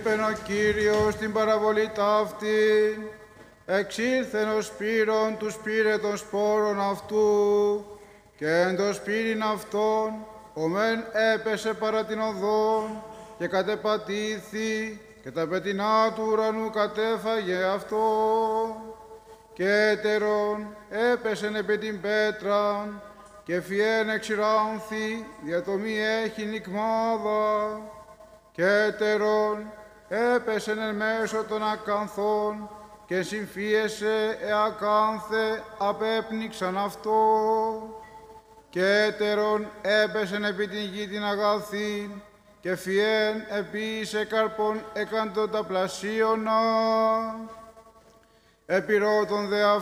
είπεν ο Κύριος την παραβολή ταύτη, εξήλθεν ο σπύρον τους πήρε των σπόρων αυτού, και εν το σπύριν αυτόν, ο μεν έπεσε παρά την οδόν, και κατεπατήθη, και τα πετεινά του ουρανού κατέφαγε αυτό. Και έτερον έπεσεν επί την πέτραν, και φιέν εξηράνθη, δια το μη έχει νικμάδα. Και έτερον έπεσεν εν μέσω των ακανθών, και συμφίεσε εακάνθε απέπνιξαν αυτό. Και έτερον έπεσεν επί την γη την αγαθήν, και φιέν επίησε καρπών εκατονταπλασίωνα. Επιρώτων δε